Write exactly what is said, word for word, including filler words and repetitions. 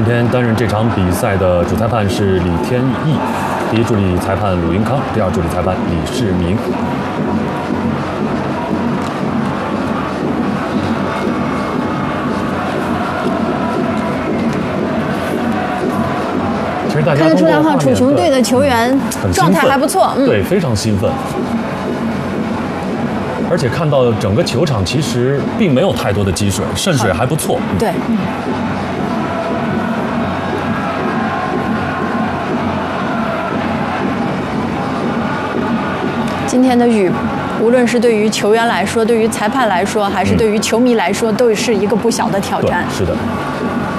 今天担任这场比赛的主裁判是李天意，第一助理裁判鲁英康，第二助理裁判李世民。其实大家看得出来哈，楚雄队的球员状态还不错， 嗯，对，非常兴奋。而且看到整个球场其实并没有太多的积水，渗水还不错。 对。嗯今天的雨，无论是对于球员来说，对于裁判来说，还是对于球迷来说，都是一个不小的挑战。 是的。